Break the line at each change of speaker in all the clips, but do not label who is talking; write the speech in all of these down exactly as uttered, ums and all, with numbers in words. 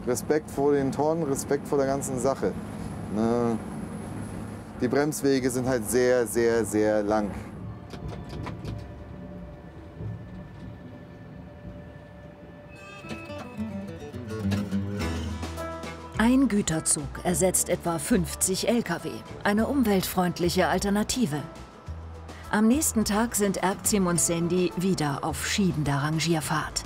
Respekt vor den Tonnen, Respekt vor der ganzen Sache. Ne? Die Bremswege sind halt sehr, sehr, sehr lang.
Ein Güterzug ersetzt etwa fünfzig L K W, eine umweltfreundliche Alternative. Am nächsten Tag sind Erkzim und Sandy wieder auf schiebender Rangierfahrt.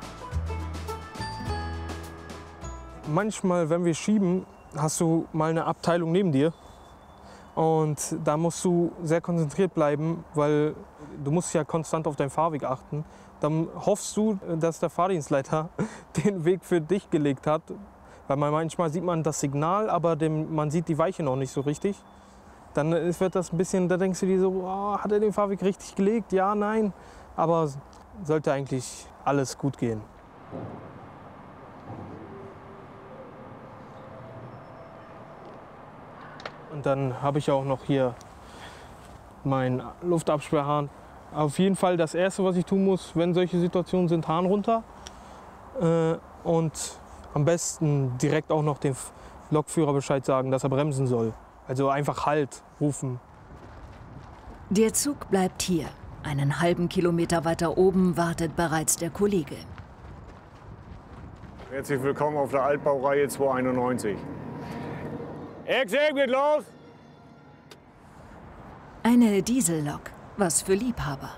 Manchmal, wenn wir schieben, hast du mal eine Abteilung neben dir. Und da musst du sehr konzentriert bleiben, weil du musst ja konstant auf deinen Fahrweg achten. Dann hoffst du, dass der Fahrdienstleiter den Weg für dich gelegt hat. Weil man manchmal sieht man das Signal, aber dem, man sieht die Weiche noch nicht so richtig. Dann wird das ein bisschen, da denkst du dir so, oh, hat er den Fahrweg richtig gelegt? Ja, nein. Aber sollte eigentlich alles gut gehen. Und dann habe ich auch noch hier meinen Luftabsperrhahn. Auf jeden Fall das Erste, was ich tun muss, wenn solche Situationen sind, Hahn runter. Äh, und am besten direkt auch noch dem Lokführer Bescheid sagen, dass er bremsen soll. Also einfach Halt rufen.
Der Zug bleibt hier. Einen halben Kilometer weiter oben wartet bereits der Kollege.
Herzlich willkommen auf der Altbaureihe zweihunderteinundneunzig. Exit, geht los!
Eine Diesellok, was für Liebhaber.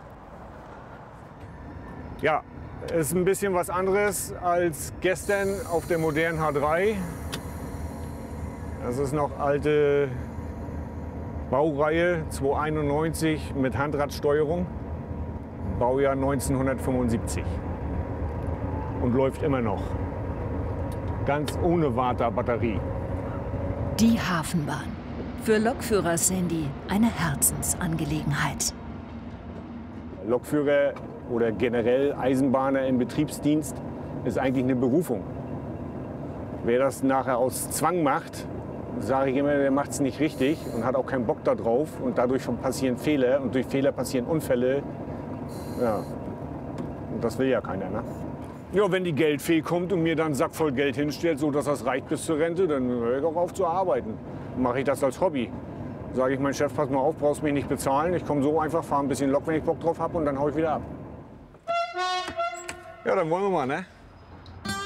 Ja, ist ein bisschen was anderes als gestern auf der modernen H drei. Das ist noch alte Baureihe zweihunderteinundneunzig mit Handradsteuerung. Baujahr neunzehnhundertfünfundsiebzig. Und läuft immer noch. Ganz ohne Warta-Batterie.
Die Hafenbahn. Für Lokführer Sandy eine Herzensangelegenheit.
Lokführer oder generell Eisenbahner im Betriebsdienst ist eigentlich eine Berufung. Wer das nachher aus Zwang macht, sage ich immer, der macht es nicht richtig und hat auch keinen Bock darauf. Und dadurch passieren Fehler und durch Fehler passieren Unfälle. Ja, und das will ja keiner, ne? Ja, wenn die Geldfee kommt und mir dann einen Sack voll Geld hinstellt, so dass das reicht bis zur Rente, dann höre ich auch auf zu arbeiten. Mache ich das als Hobby. Sage ich, mein Chef, pass mal auf, brauchst mich nicht bezahlen. Ich komme so einfach, fahre ein bisschen Lok, wenn ich Bock drauf habe und dann hau ich wieder ab. Ja, dann wollen wir mal, ne?